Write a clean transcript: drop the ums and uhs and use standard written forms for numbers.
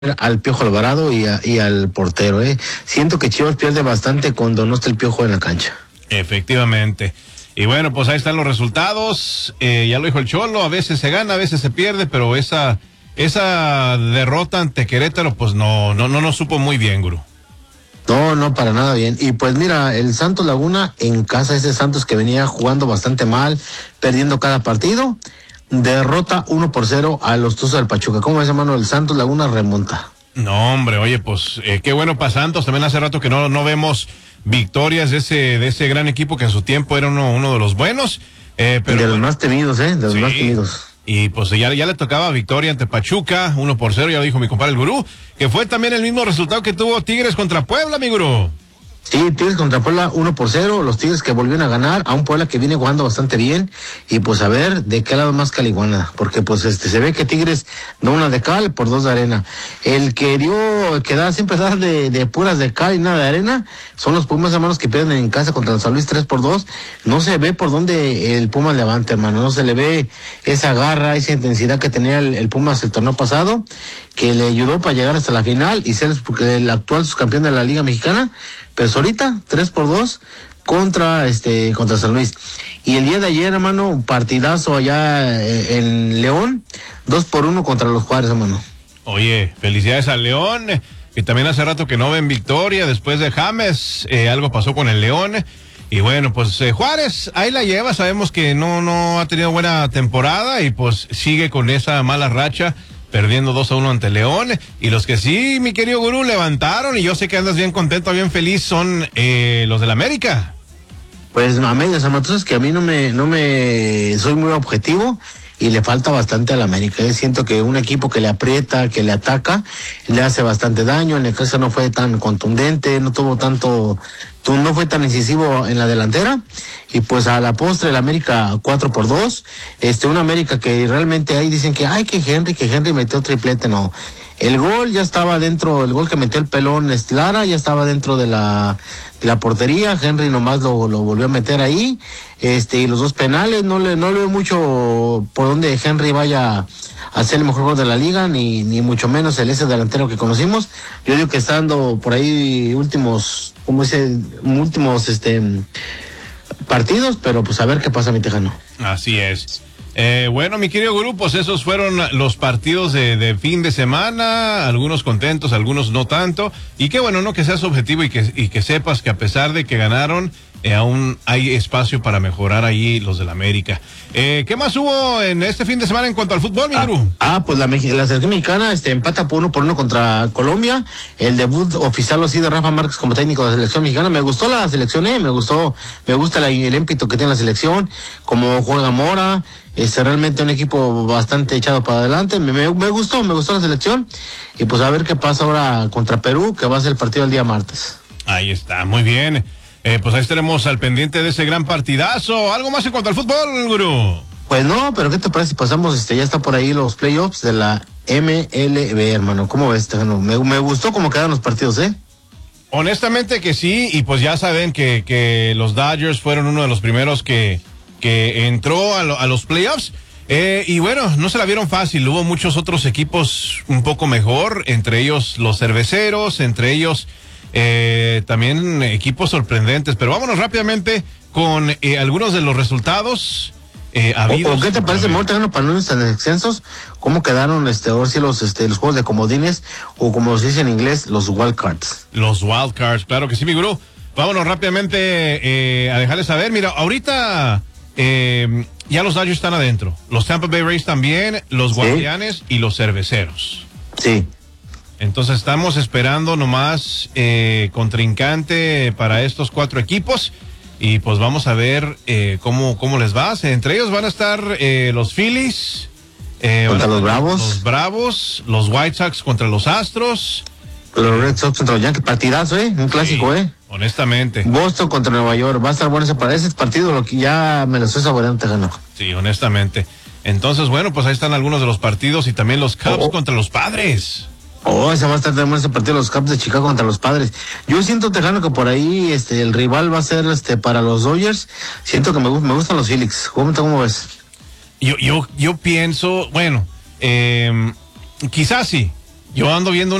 al Piojo Alvarado y al portero, Siento que Chivas pierde bastante cuando no está el Piojo en la cancha. Efectivamente. Y bueno, pues ahí están los resultados. Ya lo dijo el Cholo, a veces se gana, a veces se pierde, pero esa derrota ante Querétaro, pues no supo muy bien, Gurú. No, para nada bien. Y pues mira, el Santos Laguna en casa, ese Santos que venía jugando bastante mal, perdiendo cada partido, derrota 1-0 a los Tuzos del Pachuca. ¿Cómo ves, hermano? El Santos Laguna remonta. No, hombre, oye, pues qué bueno para Santos. También hace rato que no vemos victorias de ese gran equipo que en su tiempo era uno de los buenos. Pero de los más temidos, de los más temidos. Y pues ya le tocaba victoria ante Pachuca, 1-0, ya lo dijo mi compadre el Gurú, que fue también el mismo resultado que tuvo Tigres contra Puebla, mi Gurú. Sí, Tigres contra Puebla 1-0, los Tigres que volvieron a ganar, a un Puebla que viene jugando bastante bien, y pues a ver de qué lado más caliguana, porque pues se ve que Tigres da una de cal por 2 de arena. El que siempre da de puras de cal y nada de arena, son los Pumas, hermanos, que pierden en casa contra el San Luis 3-2, no se ve por dónde el Pumas levanta, hermano, no se le ve esa garra, esa intensidad que tenía el Pumas el torneo pasado, que le ayudó para llegar hasta la final y ser el actual subcampeón de la Liga Mexicana. Pero ahorita 3-2 contra San Luis. Y el día de ayer, hermano, un partidazo allá en León, 2-1 contra los Juárez, hermano. Oye, felicidades al León, que también hace rato que no ven victoria después de James, algo pasó con el León. Y bueno, pues Juárez ahí la lleva, sabemos que no ha tenido buena temporada y pues sigue con esa mala racha, perdiendo 2-1 ante León. Y los que sí, mi querido Gurú, levantaron, y yo sé que andas bien contento, bien feliz, son los del América. Pues a medias, amatos, que a mí no me soy muy objetivo y le falta bastante al América. Siento que un equipo que le aprieta, que le ataca, le hace bastante daño. El Necaxa no fue tan contundente, no fue tan incisivo en la delantera, y pues a la postre el América 4-2, un América que realmente ahí dicen que que Henry metió triplete, no. El gol ya estaba dentro, el gol que metió el pelón Lara ya estaba dentro de la portería. Henry nomás lo volvió a meter ahí, y los 2 penales, no le veo mucho por donde Henry vaya a ser el mejor gol de la liga, ni mucho menos ese delantero que conocimos. Yo digo que está dando por ahí últimos partidos, pero pues a ver qué pasa, mi tejano. Así es. Bueno, mi querido Gurú, pues esos fueron los partidos de fin de semana, algunos contentos, algunos no tanto, y qué bueno, ¿no? Que seas objetivo y que sepas que a pesar de que ganaron, aún hay espacio para mejorar ahí los del América. ¿Qué más hubo en este fin de semana en cuanto al fútbol, mi Gurú? Pues la selección mexicana empata por 1-1 contra Colombia. El debut oficial así de Rafa Márquez como técnico de la selección mexicana. Me gustó la selección, me gusta el ímpetu que tiene la selección, como juega Mora. Realmente un equipo bastante echado para adelante. Me gustó la selección, y pues a ver qué pasa ahora contra Perú, que va a ser el partido el día martes. Ahí está, muy bien. Pues ahí estaremos al pendiente de ese gran partidazo. ¿Algo más en cuanto al fútbol, Gurú? Pues no, pero ¿qué te parece si pasamos, ya está por ahí los playoffs de la MLB, hermano? ¿Cómo ves, Tejano? Me gustó cómo quedaron los partidos, Honestamente que sí, y pues ya saben que los Dodgers fueron uno de los primeros que entró a los playoffs. Y bueno, no se la vieron fácil, hubo muchos otros equipos un poco mejor, entre ellos los Cerveceros, entre ellos también equipos sorprendentes, pero vámonos rápidamente con algunos de los resultados habidos. ¿Qué te parece, Mortano, para no estar en extensos? ¿Cómo quedaron ahora sí los juegos de comodines, o como se dice en inglés, los wild cards? Los wild cards, claro que sí, mi Gurú. Vámonos rápidamente a dejarles saber, mira, ahorita ya los Dodgers están adentro, los Tampa Bay Rays también, los Guardianes y los Cerveceros. Sí. Entonces estamos esperando nomás contrincante para estos 4 equipos, y pues vamos a ver cómo les va. Entre ellos van a estar los Phillies contra los Bravos. Los Bravos, los White Sox contra los Astros. Los Red Sox contra los Yankees, partidazo, un clásico, honestamente. Boston contra Nueva York, va a estar bueno ese partido, lo que ya me lo estoy saboreando, Tejano. Sí, honestamente. Entonces, bueno, pues ahí están algunos de los partidos, y también los Cubs contra los Padres. Ese va a estar bueno ese partido, los Cubs de Chicago contra los Padres. Yo siento, Tejano, que por ahí el rival va a ser para los Dodgers. Siento que me gustan los Phillies. ¿Cómo ves? Yo pienso, bueno, quizás sí. Yo ando viendo